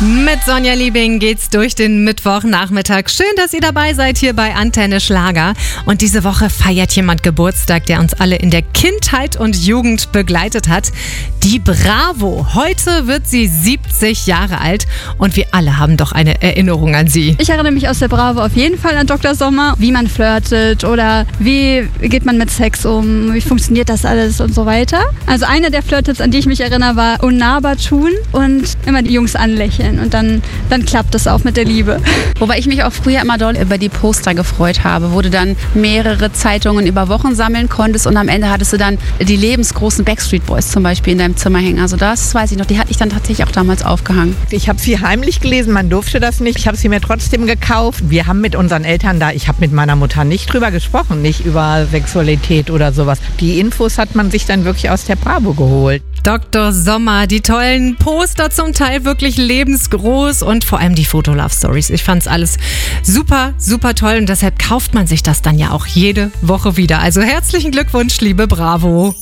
Mit Sonja Liebing geht's durch den Mittwochnachmittag. Schön, dass ihr dabei seid hier bei Antenne Schlager. Und diese Woche feiert jemand Geburtstag, der uns alle in der Kindheit und Jugend begleitet hat. Die Bravo. Heute wird sie 70 Jahre alt und wir alle haben doch eine Erinnerung an sie. Ich erinnere mich aus der Bravo auf jeden Fall an Dr. Sommer, wie man flirtet oder wie geht man mit Sex um, wie funktioniert das alles und so weiter. Also eine der Flirtets, an die ich mich erinnere, war unnahbar tun und immer die Jungs anlächeln und dann klappt es auch mit der Liebe. Wobei ich mich auch früher immer doll über die Poster gefreut habe, wo du dann mehrere Zeitungen über Wochen sammeln konntest und am Ende hattest du dann die lebensgroßen Backstreet Boys zum Beispiel in deinem Zimmer hängen. Also das weiß ich noch, die hatte ich dann tatsächlich auch damals aufgehangen. Ich habe sie heimlich gelesen, man durfte das nicht. Ich habe sie mir trotzdem gekauft. Wir haben mit unseren Eltern ich habe mit meiner Mutter nicht drüber gesprochen, nicht über Sexualität oder sowas. Die Infos hat man sich dann wirklich aus der Bravo geholt. Dr. Sommer, die tollen Poster, zum Teil wirklich lebensgroß und vor allem die Foto-Love-Stories. Ich fand's alles super, super toll und deshalb kauft man sich das dann ja auch jede Woche wieder. Also herzlichen Glückwunsch, liebe Bravo.